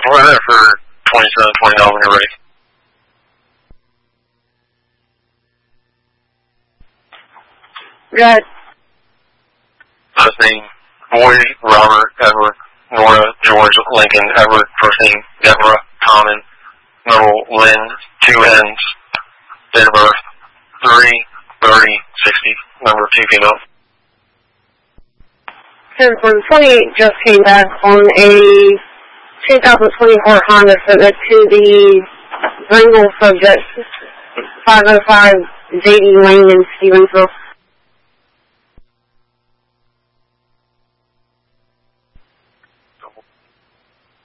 We're there for 27-20 when you're ready. Right. Last name, Boyd, Robert, Edward, Nora, George, Lincoln, Edward, first name, Deborah, Common, middle, Lynn, 2 N's, date of birth, 3/30/60, number 2 female. 10-28 just came back on a 2024 Honda Civic to the Pringle subject, 505 JD Lane in Stevensville.